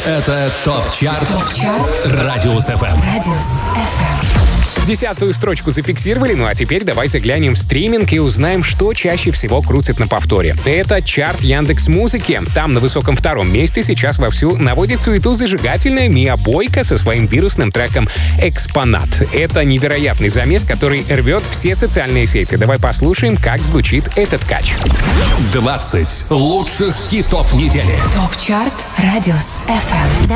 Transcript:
Это ТОП-чарт Радиус ФМ. Радиус FM. 10-ю строчку зафиксировали, ну а теперь давай заглянем в стриминг и узнаем, что чаще всего крутит на повторе. Это чарт Яндекс.Музыки. Там на высоком 2-м месте сейчас вовсю наводит суету зажигательная Миа Бойко со своим вирусным треком «Экспонат». Это невероятный замес, который рвет все социальные сети. Давай послушаем, как звучит этот кач. 20 лучших хитов недели. ТОП-чарт Радиус FM.